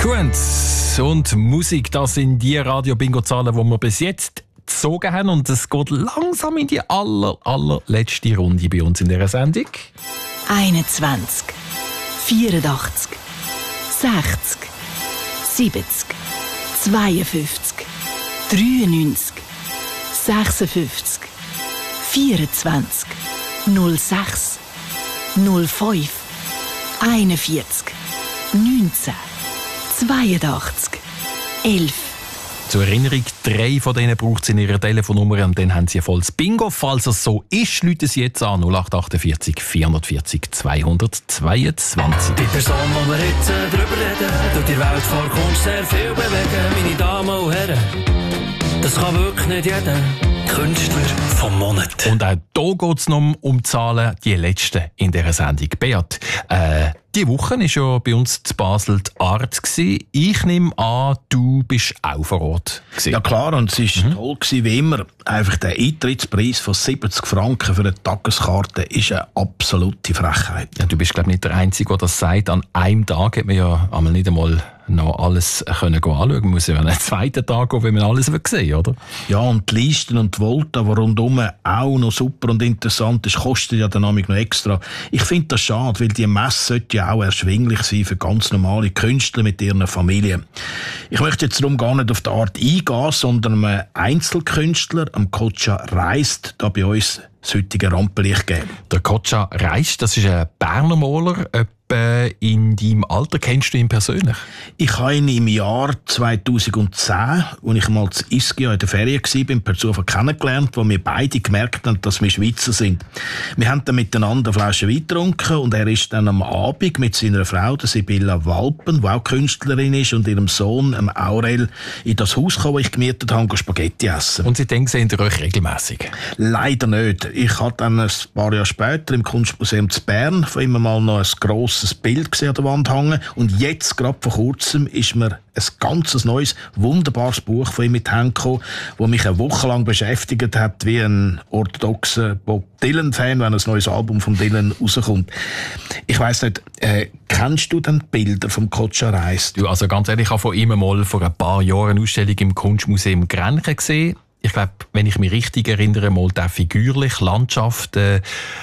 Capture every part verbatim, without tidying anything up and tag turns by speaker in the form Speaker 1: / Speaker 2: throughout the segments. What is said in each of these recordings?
Speaker 1: Currents und Musik, das sind die Radio-Bingo-Zahlen, die wir bis jetzt gezogen haben. Und es geht langsam in die aller, allerletzte Runde bei uns in dieser Sendung.
Speaker 2: einundzwanzig, vierundachtzig, sechzig, siebzig, zweiundfünfzig, dreiundneunzig, sechsundfünfzig, vierundzwanzig, null sechs, null fünf, einundvierzig, neunzehn, zweiundachtzig, elf.
Speaker 1: Zur Erinnerung, drei von denen braucht sie in ihrer Telefonnummer und dann haben sie ein volles Bingo. Falls es so ist, rufen Sie jetzt an null acht achtundvierzig, vierundvierzig, zweihundertzweiundzwanzig.
Speaker 3: Die Person, die wir jetzt äh, drüber reden, durch die Welt vor Kunst sehr viel bewegen. Meine Damen und Herren, das kann wirklich nicht jeder. Künstler vom Monat.
Speaker 1: Und auch hier geht es noch um Zahlen, die letzten in dieser Sendung. Beat, äh, diese Woche war ja bei uns in Basel die Art. Ich nehme an, du bist auch vor Ort gewesen.
Speaker 4: Ja klar, und es war
Speaker 1: Mhm.
Speaker 4: toll gewesen, wie immer. Einfach der Eintrittspreis von siebzig Franken für eine Tageskarte ist eine absolute Frechheit.
Speaker 1: Ja, du bist, glaube ich, nicht der Einzige, der das sagt. An einem Tag hat man ja einmal nicht einmal noch alles können anschauen. Man muss ja an einen zweiten Tag gehen, wenn man alles sehen will, oder?
Speaker 4: Ja, und die Listen und die Volta, die rundum auch noch super und interessant ist, kosten ja dann noch extra. Ich finde das schade, weil die Messe sollte ja auch erschwinglich sein für ganz normale Künstler mit ihren Familien. Ich möchte jetzt darum gar nicht auf die Art eingehen, sondern einem Einzelkünstler, am Kocha Reist, da bei uns das heutige Rampenlicht geben.
Speaker 1: Der Kocha Reist, das ist ein Berner Maler. Etwa in deinem Alter kennst du ihn persönlich?
Speaker 4: Ich habe ihn im Jahr zweitausendzehn, als ich mal zu Ischia in der Ferien war, per Zufall kennengelernt, wo wir beide gemerkt haben, dass wir Schweizer sind. Wir haben dann miteinander eine Flasche Wein getrunken und er ist dann am Abend mit seiner Frau, der Sibylla Walpen, die auch Künstlerin ist, und ihrem Sohn, dem Aurel, in das Haus gekommen, das ich gemietet habe, Spaghetti essen.
Speaker 1: Und seitdem sehen ihr euch regelmässig?
Speaker 4: Leider nicht. Ich habe dann ein paar Jahre später im Kunstmuseum zu Bern von ihm mal noch ein grosses Bild gesehen an der Wand hängen. Und jetzt, gerade vor kurzem, ist mir ein ganz neues, wunderbares Buch von ihm mit Händen gekommen, das mich eine Woche lang beschäftigt hat, wie ein orthodoxer Bob Dylan-Fan, wenn ein neues Album von Dylan rauskommt. Ich weiss nicht, äh, kennst du denn die Bilder vom Kocha Reist?
Speaker 1: Du, also ganz ehrlich, ich habe von ihm mal vor ein paar Jahren eine Ausstellung im Kunstmuseum Grenchen gesehen. Ich glaube, wenn ich mich richtig erinnere, mal der figürlich, Landschaften,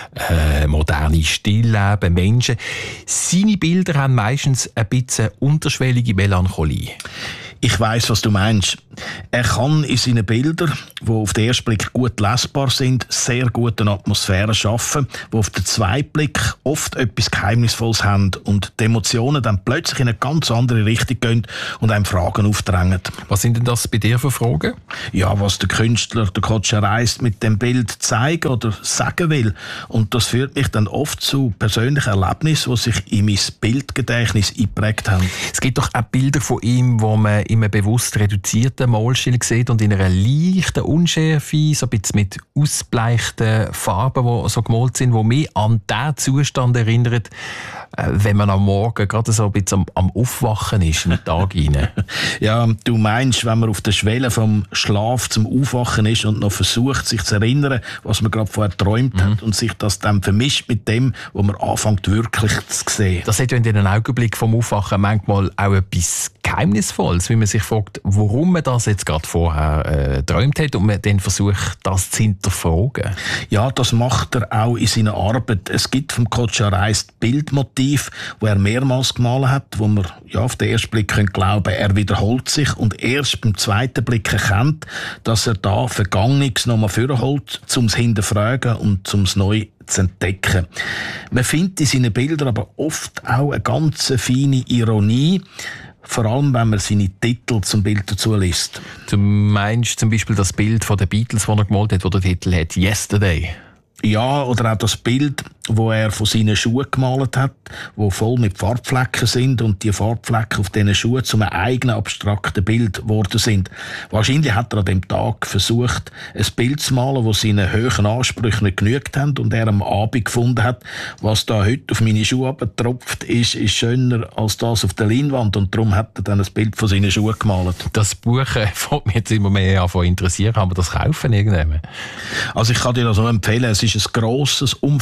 Speaker 1: äh, moderne Stillleben, Menschen. Seine Bilder haben meistens ein bisschen unterschwellige Melancholie.
Speaker 4: Ich weiss, was du meinst. Er kann in seinen Bildern, die auf den ersten Blick gut lesbar sind, sehr gut eine Atmosphäre schaffen, die auf den zweiten Blick oft etwas Geheimnisvolles haben und die Emotionen dann plötzlich in eine ganz andere Richtung gehen und einem Fragen aufdrängen.
Speaker 1: Was sind denn das bei dir für Fragen?
Speaker 4: Ja, was der Künstler, der Kocha Reist, mit dem Bild zeigen oder sagen will. Und das führt mich dann oft zu persönlichen Erlebnissen, die sich in mein Bildgedächtnis eingeprägt haben.
Speaker 1: Es gibt doch auch Bilder von ihm, wo man in einem bewusst reduzierten Malstil sieht und in einer leichten Unschärfe, so ein bisschen mit ausbleichten Farben, die so gemalt sind, die mich an den Zustand erinnert, wenn man am Morgen gerade so ein bisschen am, am Aufwachen ist, in den Tag hinein.
Speaker 4: Ja, du meinst, wenn man auf der Schwelle vom Schlaf zum Aufwachen ist und noch versucht, sich zu erinnern, was man gerade vorher geträumt mhm. hat und sich das dann vermischt mit dem, was man anfängt wirklich zu sehen.
Speaker 1: Das hat ja in den Augenblick vom Aufwachen manchmal auch etwas Geheimnisvolles, wie man sich fragt, warum man das jetzt gerade vorher äh, geträumt hat und man dann versucht, das zu hinterfragen.
Speaker 4: Ja, das macht er auch in seiner Arbeit. Es gibt vom Kocha Reist Bildmotiv, wo er mehrmals gemalt hat, wo man ja, auf den ersten Blick könnte glauben, er wiederholt sich und erst beim zweiten Blick erkennt, dass er da Vergangenes nochmal vorholt, um es hinterfragen und um es neu zu entdecken. Man findet in seinen Bildern aber oft auch eine ganz feine Ironie, vor allem, wenn man seine Titel zum Bild dazu liest.
Speaker 1: Du meinst zum Beispiel das Bild von den Beatles, das er gemalt hat, wo der Titel hat «Yesterday».
Speaker 4: Ja, oder auch das Bild, wo er von seinen Schuhen gemalt hat, wo voll mit Farbflecken sind und die Farbflecken auf diesen Schuhen zu einem eigenen abstrakten Bild geworden sind. Wahrscheinlich hat er an dem Tag versucht, ein Bild zu malen, das seinen hohen Ansprüchen nicht genügt hat und er am Abend gefunden hat, was da heute auf meine Schuhe abgetropft ist, ist schöner als das auf der Leinwand und darum hat er dann ein Bild von seinen Schuhen gemalt.
Speaker 1: Das Buch äh, fällt mich jetzt immer mehr an interessieren, kann man das kaufen irgendwann?
Speaker 4: Also ich kann dir das nur empfehlen, es ist ein grosses, umfangreiches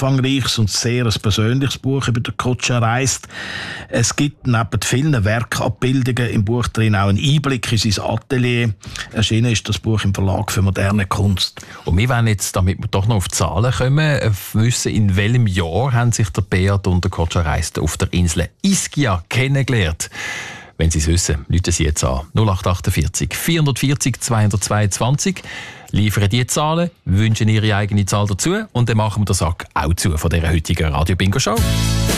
Speaker 4: umfangreiches und sehr ein persönliches Buch über den Kotscher reist. Es gibt neben vielen Werkabbildungen im Buch drin auch einen Einblick in sein Atelier. Erschienen ist das Buch im Verlag für moderne Kunst.
Speaker 1: Und wir wollen jetzt, damit wir doch noch auf die Zahlen kommen, wissen, in welchem Jahr haben sich der Beat und der Kotscher reist auf der Insel Ischia kennengelernt. Wenn Sie es wissen, rufen Sie jetzt an. null acht achtundvierzig vierhundertvierzig zweihundertzweiundzwanzig. Liefern die Zahlen, wünschen Ihre eigene Zahl dazu und dann machen wir den Sack auch zu von dieser heutigen Radio Bingo Show.